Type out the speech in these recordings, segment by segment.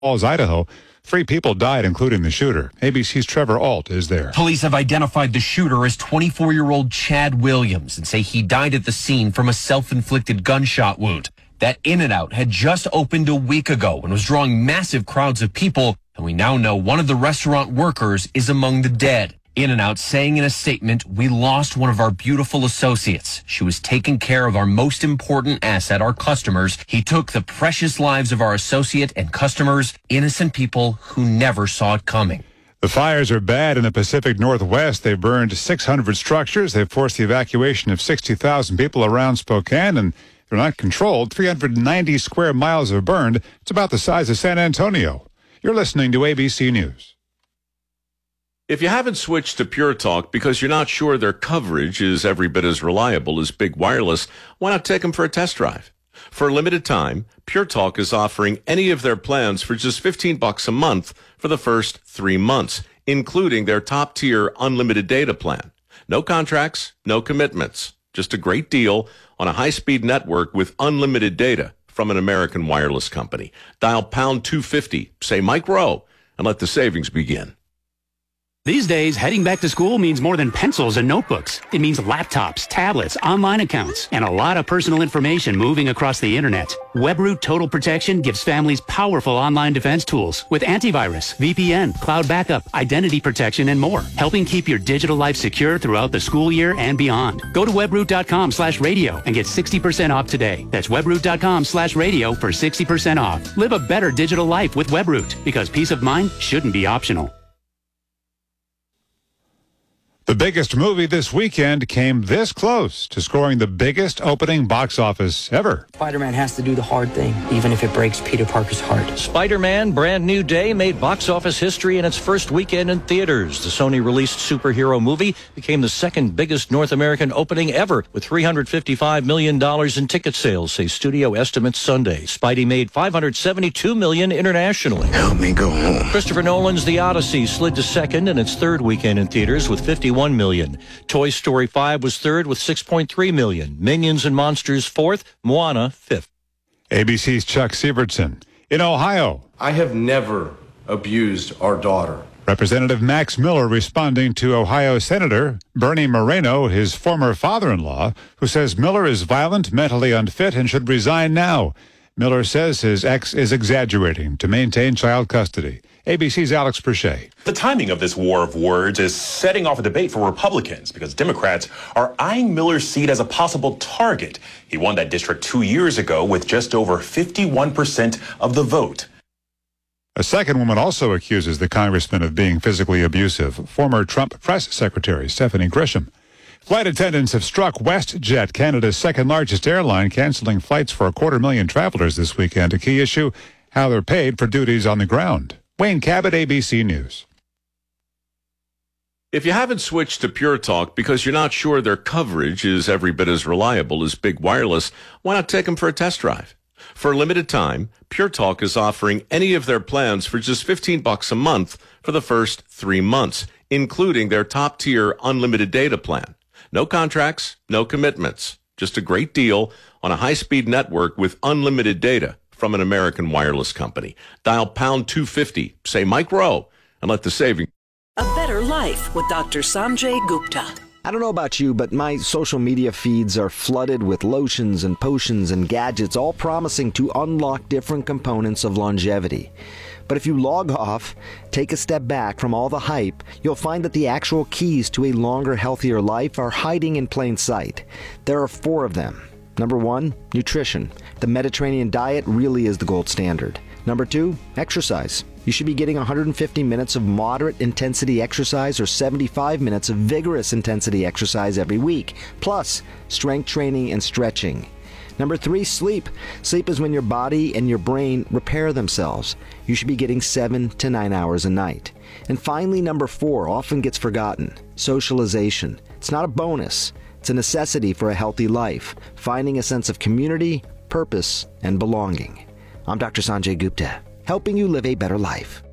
Falls, Idaho. 3 people died, including the shooter. ABC's Trevor Ault is there. Police have identified the shooter as 24-year-old Chad Williams and say he died at the scene from a self-inflicted gunshot wound. That In-N-Out had just opened a week ago and was drawing massive crowds of people, and we now know one of the restaurant workers is among the dead. In-N-Out saying in a statement, "We lost one of our beautiful associates. She was taking care of our most important asset, our customers. He took the precious lives of our associate and customers, innocent people who never saw it coming." The fires are bad in the Pacific Northwest. They've burned 600 structures. They've forced the evacuation of 60,000 people around Spokane, and they're not controlled. 390 square miles have burned. It's about the size of San Antonio. You're listening to ABC News. If you haven't switched to Pure Talk because you're not sure their coverage is every bit as reliable as Big Wireless, why not take them for a test drive? For a limited time, Pure Talk is offering any of their plans for just $15 a month for the first 3 months, including their top-tier unlimited data plan. No contracts, no commitments. Just a great deal on a high-speed network with unlimited data from an American wireless company. Dial pound 250, say Mike Rowe, and let the savings begin. These days, heading back to school means more than pencils and notebooks. It means laptops, tablets, online accounts, and a lot of personal information moving across the internet. WebRoot Total Protection gives families powerful online defense tools with antivirus, VPN, cloud backup, identity protection, and more, helping keep your digital life secure throughout the school year and beyond. Go to webroot.com/radio and get 60% off today. That's webroot.com/radio for 60% off. Live a better digital life with WebRoot, because peace of mind shouldn't be optional. The biggest movie this weekend came this close to scoring the biggest opening box office ever. Spider-Man has to do the hard thing, even if it breaks Peter Parker's heart. Spider-Man Brand New Day made box office history in its first weekend in theaters. The Sony-released superhero movie became the second biggest North American opening ever, with $355 million in ticket sales, say studio estimates Sunday. Spidey made $572 million internationally. Help me go home. Christopher Nolan's The Odyssey slid to second in its third weekend in theaters with $51 million. Toy Story 5 was third with $6.3 million. Minions and Monsters fourth. Moana fifth. ABC's Chuck Sievertson. In Ohio, I have never abused our daughter. Representative Max Miller responding to Ohio Senator Bernie Moreno, his former father-in-law, who says Miller is violent, mentally unfit, and should resign now. Miller says his ex is exaggerating to maintain child custody. ABC's Alex Perche. The timing of this war of words is setting off a debate for Republicans because Democrats are eyeing Miller's seat as a possible target. He won that district 2 years ago with just over 51% of the vote. A second woman also accuses the congressman of being physically abusive, former Trump press secretary Stephanie Grisham. Flight attendants have struck WestJet, Canada's second-largest airline, canceling flights for 250,000 travelers this weekend. A key issue, how they're paid for duties on the ground. Wayne Cabot, ABC News. If you haven't switched to Pure Talk because you're not sure their coverage is every bit as reliable as Big Wireless, why not take them for a test drive? For a limited time, Pure Talk is offering any of their plans for just $15 a month for the first 3 months, including their top-tier unlimited data plan. No contracts, no commitments. Just a great deal on a high-speed network with unlimited data from an American wireless company. Dial pound 250, say Mike Rowe, and let the savings. A better life with Dr. Sanjay Gupta. I don't know about you, but my social media feeds are flooded with lotions and potions and gadgets, all promising to unlock different components of longevity. But if you log off, take a step back from all the hype, you'll find that the actual keys to a longer, healthier life are hiding in plain sight. There are 4 of them. Number 1, nutrition. The Mediterranean diet really is the gold standard. Number 2, exercise. You should be getting 150 minutes of moderate intensity exercise or 75 minutes of vigorous intensity exercise every week, plus strength training and stretching. Number 3, sleep. Sleep is when your body and your brain repair themselves. You should be getting 7 to 9 hours a night. And finally, number 4 often gets forgotten. Socialization. It's not a bonus. It's a necessity for a healthy life, finding a sense of community, purpose, and belonging. I'm Dr. Sanjay Gupta, helping you live a better life.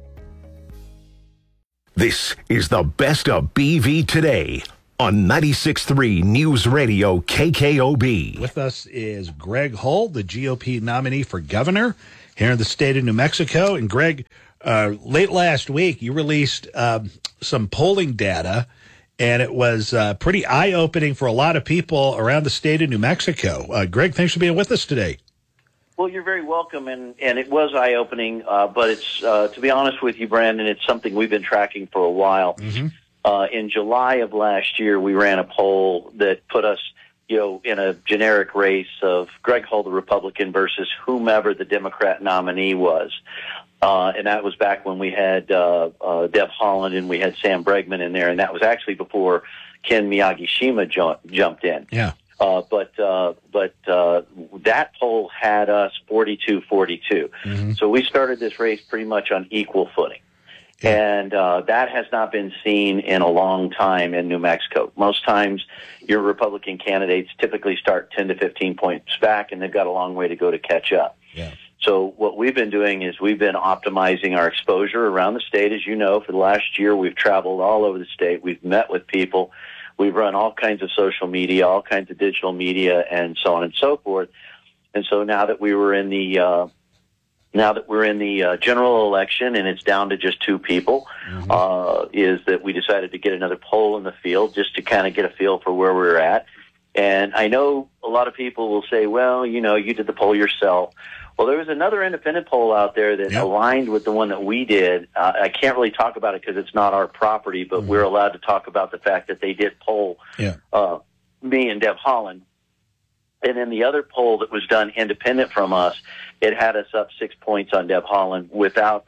This is the best of BV Today on 96.3 News Radio KKOB. With us is Greg Hull, the GOP nominee for governor. here in the state of New Mexico. And Greg, late last week, you released some polling data, and it was pretty eye-opening for a lot of people around the state of New Mexico. Greg, thanks for being with us today. Well, you're very welcome, and it was eye-opening, but it's, to be honest with you, Brandon, it's something we've been tracking for a while. In July of last year, we ran a poll that put us, in a generic race of Greg Hull, the Republican, versus whomever the Democrat nominee was. And that was back when we had Deb Haaland and we had Sam Bregman in there, and that was actually before Ken Miyagi-Shima jumped in. Yeah. But that poll had us 42-42. So we started this race pretty much on equal footing. And that has not been seen in a long time in New Mexico. Most times your Republican candidates typically start 10 to 15 points back, and they've got a long way to go to catch up. Yeah. So what we've been doing is we've been optimizing our exposure around the state. As you know, for the last year, we've traveled all over the state. We've met with people. We've run all kinds of social media, all kinds of digital media, and so on and so forth. And so now that we're in the general election and it's down to just two people, is that we decided to get another poll in the field just to kind of get a feel for where we're at. And I know a lot of people will say, well, you did the poll yourself. Well, there was another independent poll out there that aligned with the one that we did. I can't really talk about it because it's not our property, but we're allowed to talk about the fact that they did poll me and Deb Haaland. And then the other poll that was done independent from us, it had us up 6 points on Deb Haaland without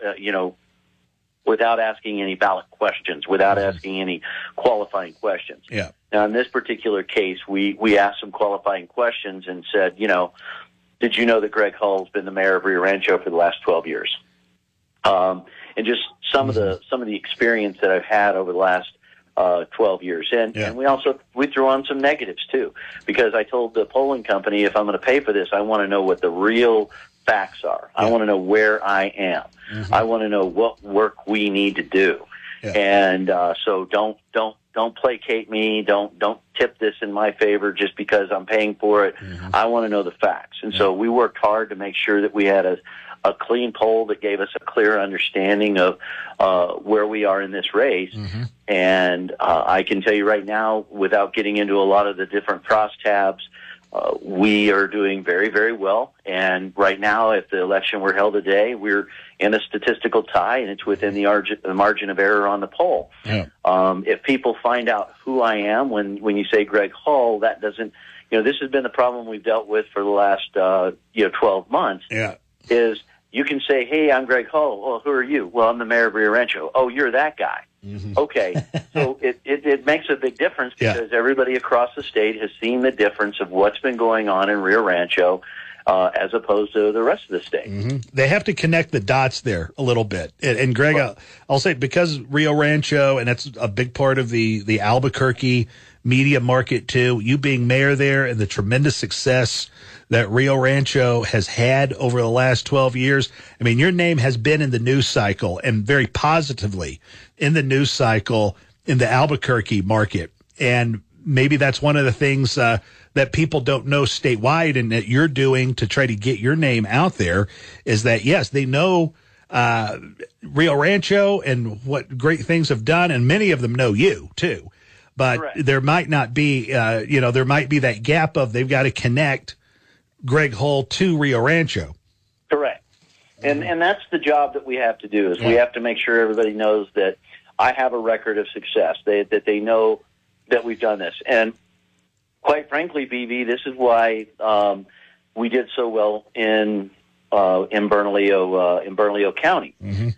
asking any ballot questions, without asking any qualifying questions. Yeah. Now, in this particular case, we asked some qualifying questions and said, did you know that Greg Hull's been the mayor of Rio Rancho for the last 12 years? And just some of the experience that I've had over the last 12 years. And we threw on some negatives too, because I told the polling company, if I'm going to pay for this, I want to know what the real facts are. I want to know where I am. I want to know what work we need to do. And so don't placate me. Don't tip this in my favor just because I'm paying for it. I want to know the facts. And so we worked hard to make sure that we had a clean poll that gave us a clear understanding of where we are in this race. And I can tell you right now, without getting into a lot of the different crosstabs, we are doing very, very well. And right now, if the election were held today, we're in a statistical tie, and it's within the margin of error on the poll. If people find out who I am when you say Greg Hull, that doesn't, this has been the problem we've dealt with for the last 12 months. Is you can say, hey, I'm Greg Hull. Well, who are you? Well, I'm the mayor of Rio Rancho. Oh, you're that guy. Okay. So it makes a big difference because everybody across the state has seen the difference of what's been going on in Rio Rancho as opposed to the rest of the state. They have to connect the dots there a little bit. And Greg, I'll say, because Rio Rancho, and that's a big part of the Albuquerque media market too, you being mayor there and the tremendous success that Rio Rancho has had over the last 12 years. I mean, your name has been in the news cycle, and very positively in the news cycle in the Albuquerque market. And maybe that's one of the things that people don't know statewide and that you're doing to try to get your name out there is that, yes, they know Rio Rancho and what great things have done, and many of them know you too. But there might not be, there might be that gap of they've got to connect Greg Hull to Rio Rancho. Correct. And that's the job that we have to do, is we have to make sure everybody knows that I have a record of success, that they know that we've done this. And quite frankly, BV, this is why we did so well in Bernalillo County.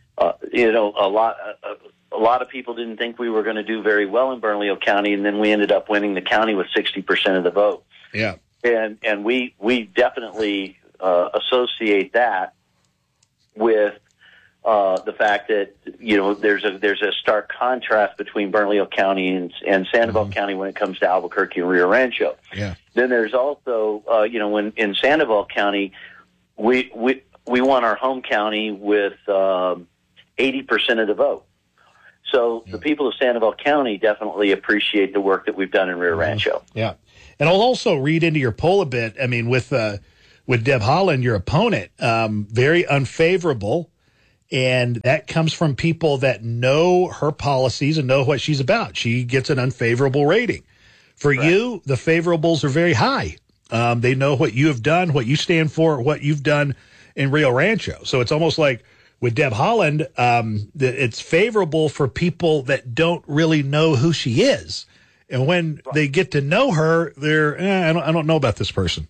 A lot of people didn't think we were going to do very well in Bernalillo County, and then we ended up winning the county with 60% of the vote. Yeah. And we definitely associate that with the fact that there's a stark contrast between Bernalillo County and Sandoval County when it comes to Albuquerque and Rio Rancho. Yeah. Then there's also when in Sandoval County we won our home county with 80% of the vote. So the people of Sandoval County definitely appreciate the work that we've done in Rio Rancho. Yeah. And I'll also read into your poll a bit. I mean, with with Deb Haaland, your opponent, very unfavorable. And that comes from people that know her policies and know what she's about. She gets an unfavorable rating. For you, the favorables are very high. They know what you have done, what you stand for, what you've done in Rio Rancho. So it's almost like with Deb Haaland, it's favorable for people that don't really know who she is. And when they get to know her, they're, I don't know about this person.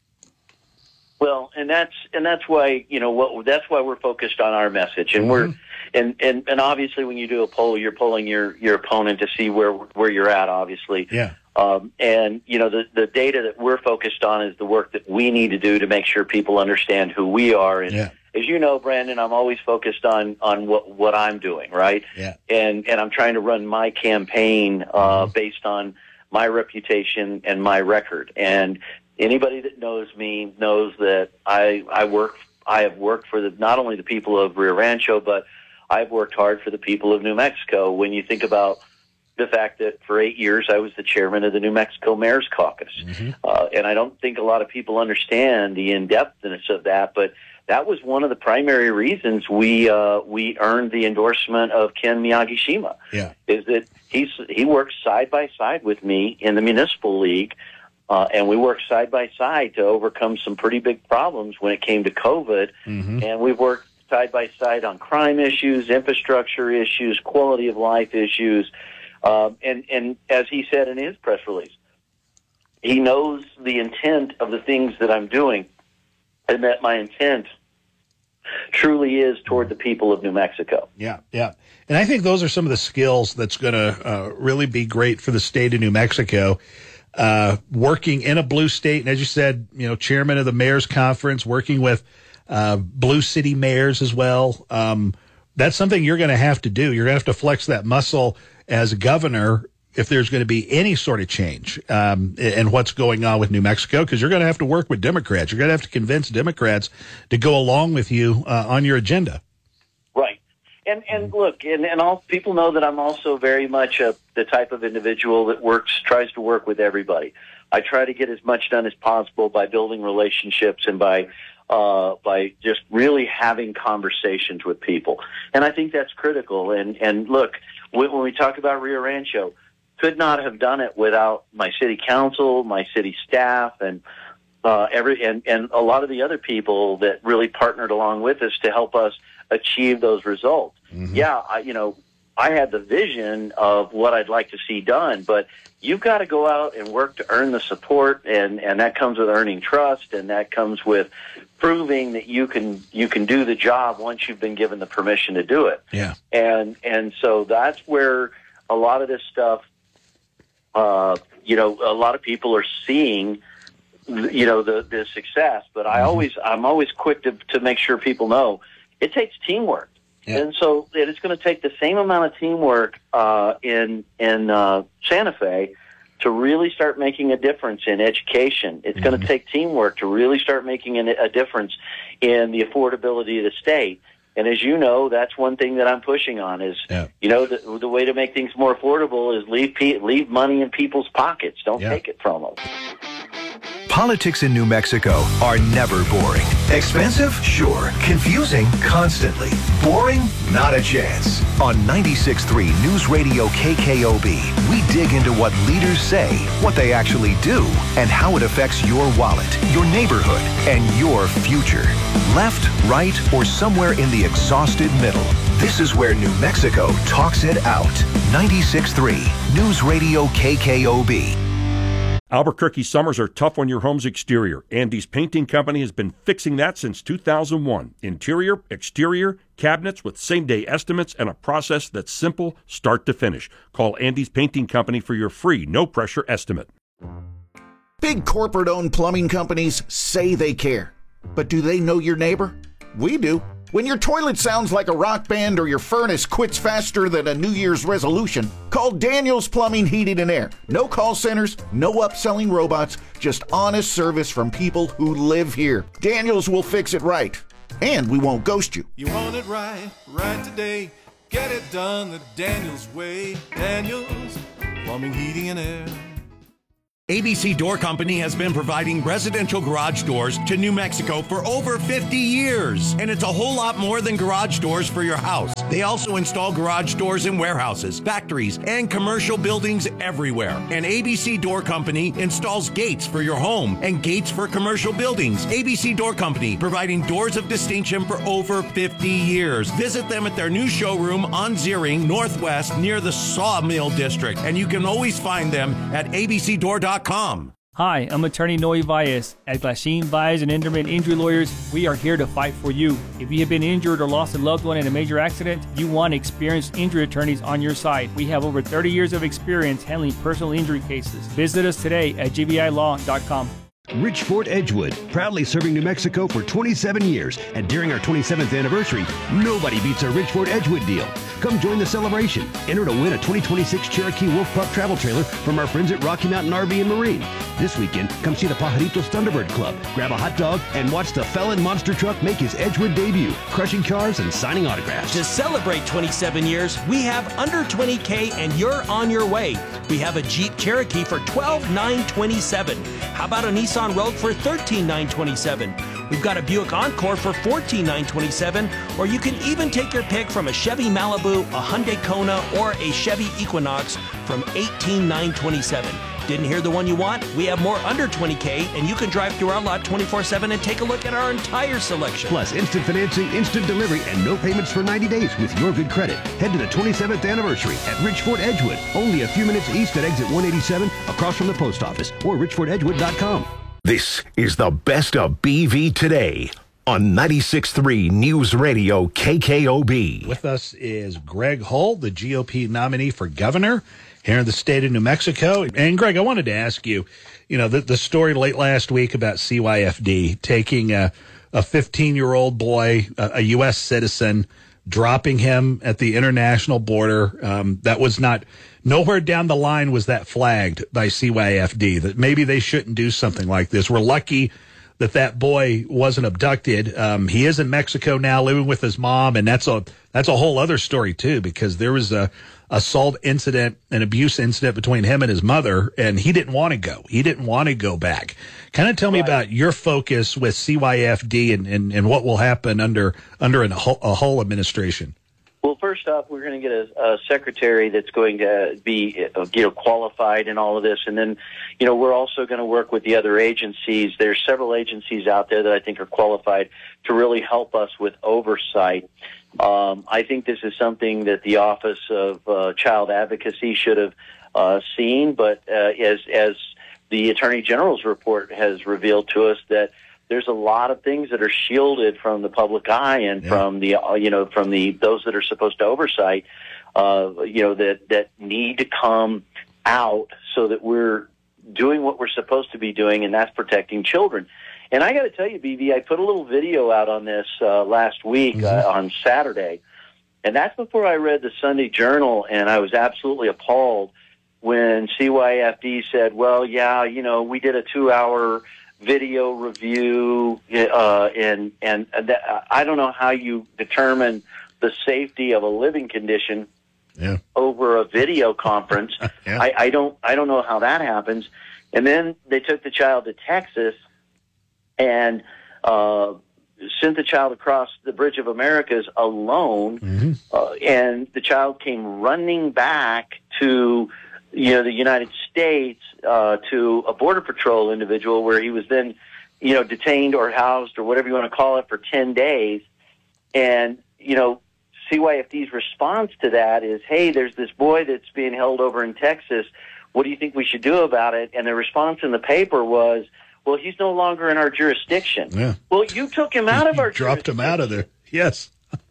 Well, and that's why, that's why we're focused on our message. And we're, and obviously when you do a poll, you're polling your opponent to see where you're at, obviously. Yeah. And the data that we're focused on is the work that we need to do to make sure people understand who we are. And as you know, Brandon, I'm always focused on what I'm doing, right? Yeah. And I'm trying to run my campaign based on my reputation and my record. And anybody that knows me knows that I have worked for not only the people of Rio Rancho, but I've worked hard for the people of New Mexico. When you think about the fact that for 8 years I was the chairman of the New Mexico Mayor's Caucus. And I don't think a lot of people understand the in-depthness of that, but that was one of the primary reasons we earned the endorsement of Ken Miyagi-Shima. Yeah. Is that he works side by side with me in the municipal league, and we worked side by side to overcome some pretty big problems when it came to COVID. And we've worked side by side on crime issues, infrastructure issues, quality of life issues. And as he said in his press release, he knows the intent of the things that I'm doing, and that my intent truly is toward the people of New Mexico. Yeah, yeah. And I think those are some of the skills that's going to really be great for the state of New Mexico. Working in a blue state, and as you said, chairman of the mayor's conference, working with blue city mayors as well. That's something you're going to have to do. You're going to have to flex that muscle as a governor if there's going to be any sort of change in what's going on with New Mexico, because you're going to have to work with Democrats. You're going to have to convince Democrats to go along with you on your agenda. Right. And look, and all people know that I'm also very much the type of individual that tries to work with everybody. I try to get as much done as possible by building relationships and by just really having conversations with people. And I think that's critical. And look, when we talk about Rio Rancho, could not have done it without my city council, my city staff, and and a lot of the other people that really partnered along with us to help us achieve those results. Yeah, I had the vision of what I'd like to see done, but you've got to go out and work to earn the support, and that comes with earning trust, and that comes with proving that you can do the job once you've been given the permission to do it. Yeah. And so that's where a lot of this stuff, a lot of people are seeing, the success. But I'm always quick to make sure people know it takes teamwork. Yeah. And so it's going to take the same amount of teamwork in Santa Fe to really start making a difference in education. It's going to take teamwork to really start making a difference in the affordability of the state. And as you know, that's one thing that I'm pushing on is, the way to make things more affordable is leave money in people's pockets. Don't take it from them. Politics in New Mexico are never boring. Expensive? Sure. Confusing? Constantly. Boring? Not a chance. On 96.3 News Radio KKOB, we dig into what leaders say, what they actually do, and how it affects your wallet, your neighborhood, and your future. Left, right, or somewhere in the exhausted middle. This is where New Mexico talks it out. 96.3 News Radio KKOB. Albuquerque summers are tough on your home's exterior. Andy's Painting Company has been fixing that since 2001. Interior, exterior, cabinets with same-day estimates and a process that's simple start to finish. Call Andy's Painting Company for your free, no-pressure estimate. Big corporate-owned plumbing companies say they care. But do they know your neighbor? We do. When your toilet sounds like a rock band or your furnace quits faster than a New Year's resolution, call Daniels Plumbing, Heating, and Air. No call centers, no upselling robots, just honest service from people who live here. Daniels will fix it right, and we won't ghost you. You want it right today. Get it done the Daniels way. Daniels Plumbing, Heating, and Air. ABC Door Company has been providing residential garage doors to New Mexico for over 50 years. And it's a whole lot more than garage doors for your house. They also install garage doors in warehouses, factories, and commercial buildings everywhere. And ABC Door Company installs gates for your home and gates for commercial buildings. ABC Door Company, providing doors of distinction for over 50 years. Visit them at their new showroom on Zeering Northwest near the Sawmill District. And you can always find them at abcdoor.com. Hi, I'm attorney Noe Valles. At Glasheen, Valles and Enderman Injury Lawyers, we are here to fight for you. If you have been injured or lost a loved one in a major accident, you want experienced injury attorneys on your side. We have over 30 years of experience handling personal injury cases. Visit us today at gbilaw.com. Richford Edgewood, proudly serving New Mexico for 27 years. And during our 27th anniversary, nobody beats our Richford Edgewood deal. Come join the celebration. Enter to win a 2026 Cherokee Wolf Pup travel trailer from our friends at Rocky Mountain RV and Marine. This weekend, come see the Pajaritos Thunderbird Club, grab a hot dog, and watch the Felon Monster Truck make his Edgewood debut, crushing cars and signing autographs. To celebrate 27 years, we have under $20K and you're on your way. We have a Jeep Cherokee for $12,927. How about a Nissan Rogue for $13,927? We've got a Buick Encore for $14,927, or you can even take your pick from a Chevy Malibu, a Hyundai Kona, or a Chevy Equinox from $18,927. Didn't hear the one you want? We have more under $20K, and you can drive through our lot 24/7 and take a look at our entire selection. Plus, instant financing, instant delivery, and no payments for 90 days with your good credit. Head to the 27th anniversary at Richford Edgewood, only a few minutes east at exit 187, across from the post office, or richfordedgewood.com. This is the best of BV today on 96.3 News Radio KKOB. With us is Greg Hull, the GOP nominee for governor here in the state of New Mexico. And Greg, I wanted to ask you, the story late last week about CYFD taking a 15-year-old boy, a U.S. citizen, dropping him at the international border. That was not, nowhere down the line was that flagged by CYFD, that maybe they shouldn't do something like this. We're lucky that boy wasn't abducted. He is in Mexico now, living with his mom, and that's a whole other story too, because there was a assault incident, an abuse incident between him and his mother, and he didn't want to go. He didn't want to go back. Kind of tell me about your focus with CYFD and what will happen under a Hull administration. Well, first off, we're going to get a secretary that's going to be qualified in all of this, and then we're also going to work with the other agencies. There's several agencies out there that I think are qualified to really help us with oversight. I think this is something that the Office of Child Advocacy should have seen, but as the Attorney General's report has revealed to us, that there's a lot of things that are shielded from the public eye and from the those that are supposed to oversight, that need to come out so that we're doing what we're supposed to be doing, and that's protecting children. And I got to tell you, BB, I put a little video out on this last week on Saturday, and that's before I read the Sunday Journal, and I was absolutely appalled when CYFD said, well, yeah, we did a 2-hour video review, and I don't know how you determine the safety of a living condition over a video conference. I don't know how that happens. And then they took the child to Texas and sent the child across the Bridge of Americas alone, and the child came running back to the United States to a Border Patrol individual, where he was then detained or housed or whatever you want to call it for 10 days. And CYFD's response to that is, hey, there's this boy that's being held over in Texas. What do you think we should do about it? And the response in the paper was, well, he's no longer in our jurisdiction. Yeah. Well, you took him out of our jurisdiction. Dropped him out of there. Yes.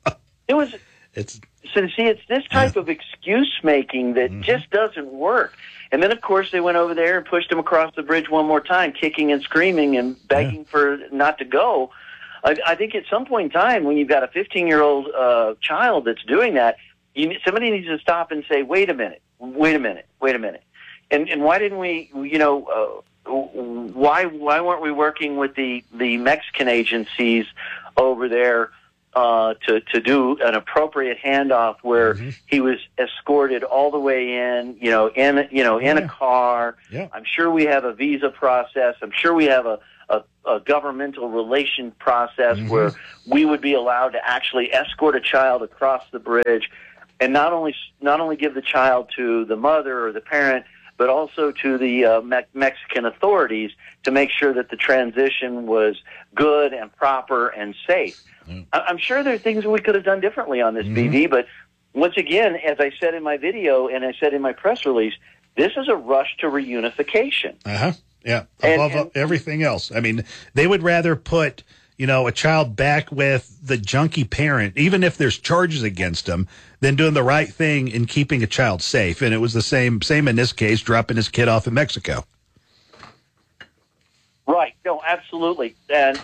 It's this type of excuse making that just doesn't work. And then, of course, they went over there and pushed him across the bridge one more time, kicking and screaming and begging for not to go. I think at some point in time, when you've got a 15-year-old child that's doing that, somebody needs to stop and say, wait a minute. And why didn't we, why weren't we working with the Mexican agencies over there to do an appropriate handoff where he was escorted all the way in, in a car. Yeah. I'm sure we have a visa process. I'm sure we have a governmental relation process where we would be allowed to actually escort a child across the bridge, and not only give the child to the mother or the parent, but also to the Mexican authorities to make sure that the transition was good and proper and safe. I'm sure there are things we could have done differently on this, BB, but once again, as I said in my video and I said in my press release, this is a rush to reunification. Yeah, above everything else. I mean, they would rather put, a child back with the junkie parent, even if there's charges against him, than doing the right thing and keeping a child safe. And it was the same in this case, dropping his kid off in Mexico. Right. No, absolutely. And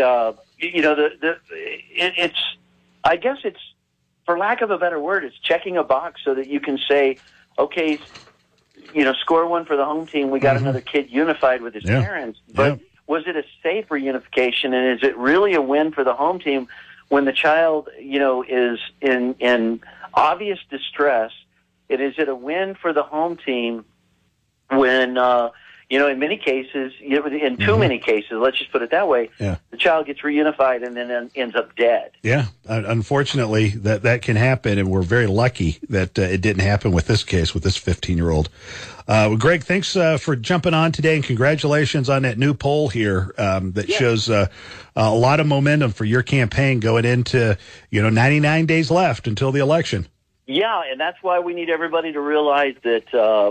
it's, I guess it's, for lack of a better word, it's checking a box so that you can say, okay, score one for the home team. We got another kid unified with his parents. But was it a safe reunification? And is it really a win for the home team when the child, is in obvious distress? Is it a win for the home team when, in many cases, in too many cases, let's just put it that way, the child gets reunified and then ends up dead? Yeah, unfortunately, that can happen, and we're very lucky that it didn't happen with this case, with this 15-year-old. Well, Greg, thanks for jumping on today, and congratulations on that new poll here that shows a lot of momentum for your campaign going into, 99 days left until the election. Yeah, and that's why we need everybody to realize that,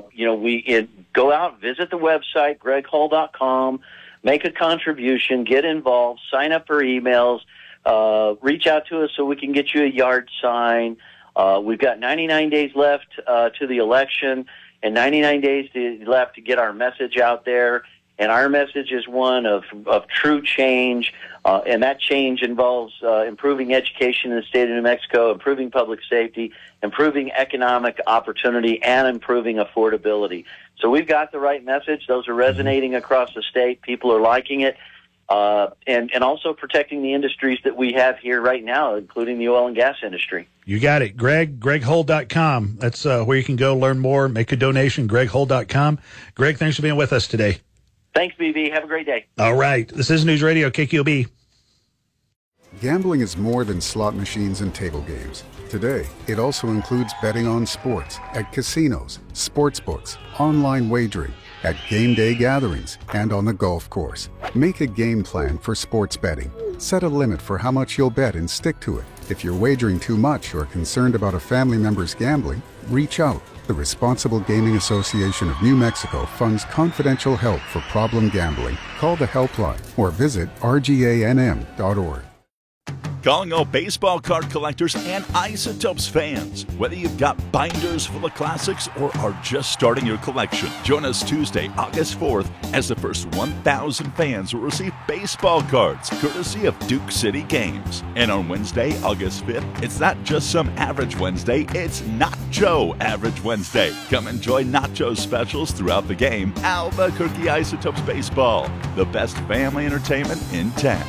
go out, visit the website, greghull.com, make a contribution, get involved, sign up for emails, reach out to us so we can get you a yard sign. We've got 99 days left to the election and 99 days left to get our message out there. And our message is one of true change, and that change involves improving education in the state of New Mexico, improving public safety, improving economic opportunity, and improving affordability. So we've got the right message. Those are resonating across the state. People are liking it, and also protecting the industries that we have here right now, including the oil and gas industry. You got it. greghull.com. That's where you can go learn more, make a donation, greghull.com. Greg, thanks for being with us today. Thanks, BB. Have a great day. All right. This is News Radio KQOB. Gambling is more than slot machines and table games. Today, it also includes betting on sports at casinos, sports books, online wagering, at game day gatherings, and on the golf course. Make a game plan for sports betting. Set a limit for how much you'll bet and stick to it. If you're wagering too much or are concerned about a family member's gambling, reach out. The Responsible Gaming Association of New Mexico funds confidential help for problem gambling. Call the helpline or visit rganm.org. Calling all baseball card collectors and Isotopes fans. Whether you've got binders full of classics or are just starting your collection, join us Tuesday, August 4th, as the first 1,000 fans will receive baseball cards, courtesy of Duke City Games. And on Wednesday, August 5th, it's not just some average Wednesday, it's Nacho Average Wednesday. Come enjoy Nacho specials throughout the game. Albuquerque Isotopes Baseball, the best family entertainment in town.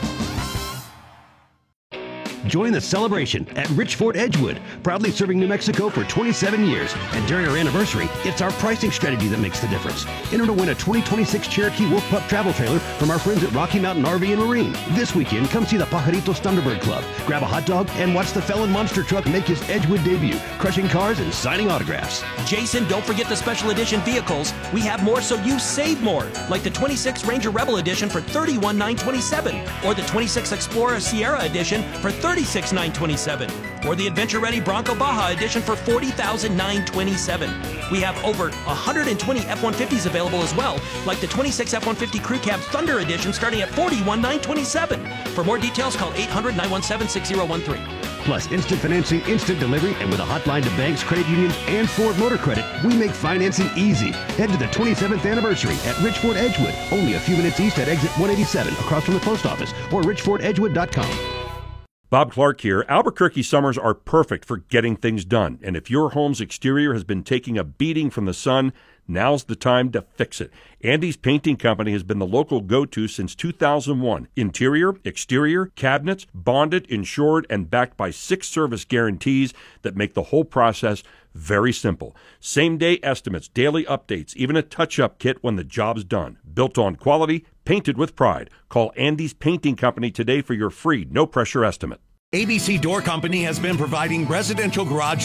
Join the celebration at Rich Ford Edgewood, proudly serving New Mexico for 27 years. And during our anniversary, it's our pricing strategy that makes the difference. Enter to win a 2026 Cherokee Wolf Pup travel trailer from our friends at Rocky Mountain RV and Marine. This weekend, come see the Pajaritos Thunderbird Club, grab a hot dog, and watch the Felon Monster Truck make his Edgewood debut, crushing cars and signing autographs. Jason, don't forget the special edition vehicles. We have more so you save more, like the 26 Ranger Rebel Edition for $31,927, or the 26 Explorer Sierra Edition for $36,927, or the Adventure Ready Bronco Baja Edition for $40,927. We have over 120 F-150s available as well, like the 26 F-150 Crew Cab Thunder Edition starting at $41,927. For more details, call 800-917-6013. Plus instant financing, instant delivery, and with a hotline to banks, credit unions, and Ford Motor Credit, we make financing easy. Head to the 27th anniversary at Rich Ford Edgewood, only a few minutes east at exit 187 across from the post office, or richfordedgewood.com. Bob Clark here. Albuquerque summers are perfect for getting things done. And if your home's exterior has been taking a beating from the sun, Now's the time to fix it. Andy's Painting Company has been the local go-to since 2001. Interior, exterior, cabinets, bonded, insured, and backed by 6 service guarantees that make the whole process very simple. Same-day estimates, daily updates, even a touch-up kit when the job's done. Built on quality, painted with pride. Call Andy's Painting Company today for your free, no-pressure estimate. ABC Door Company has been providing residential garage